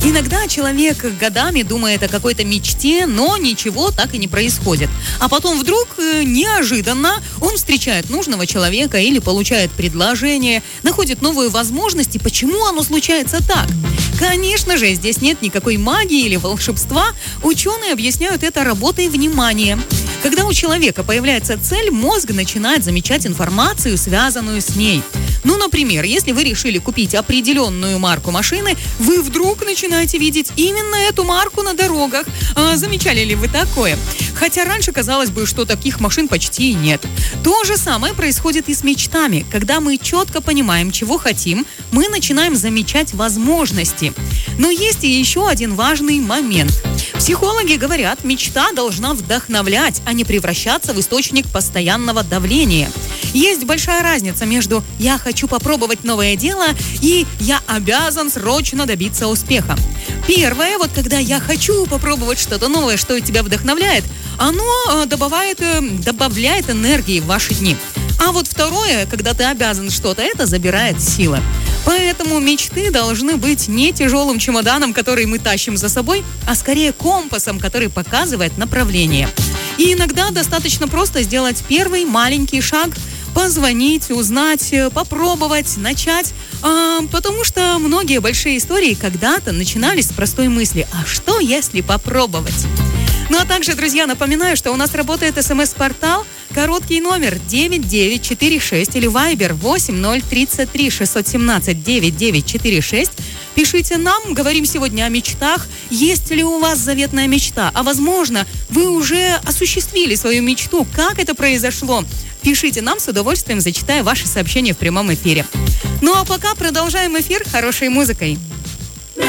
Иногда человек годами думает о какой-то мечте, но ничего так и не происходит. А потом вдруг, неожиданно, он встречает нужного человека или получает предложение, находит новую возможность. И почему оно случается так? Конечно же, здесь нет никакой магии или волшебства. Ученые объясняют это работой внимания. Когда у человека появляется цель, мозг начинает замечать информацию, связанную с ней. Ну, например, если вы решили купить определенную марку машины, вы вдруг начинаете видеть именно эту марку на дорогах. Замечали ли вы такое? Хотя раньше казалось бы, что таких машин почти и нет. То же самое происходит и с мечтами. Когда мы четко понимаем, чего хотим, мы начинаем замечать возможности. Но есть и еще один важный момент. Психологи говорят, мечта должна вдохновлять, а не превращаться в источник постоянного давления. Есть большая разница между «я хочу попробовать новое дело» и «я обязан срочно добиться успеха». Первое, вот когда я хочу попробовать что-то новое, что тебя вдохновляет, оно добавляет энергии в ваши дни. А вот второе, когда ты обязан что-то, это забирает силы. Поэтому мечты должны быть не тяжелым чемоданом, который мы тащим за собой, а скорее компасом, который показывает направление. И иногда достаточно просто сделать первый маленький шаг, позвонить, узнать, попробовать, начать. Потому что многие большие истории когда-то начинались с простой мысли: а что, если попробовать? Ну а также, друзья, напоминаю, что у нас работает СМС-портал, короткий номер 9946 или Вайбер 8033 617 9946. Пишите нам, говорим сегодня о мечтах. Есть ли у вас заветная мечта? А возможно, вы уже осуществили свою мечту. Как это произошло? Пишите нам, с удовольствием зачитаю ваши сообщения в прямом эфире. Ну а пока продолжаем эфир хорошей музыкой.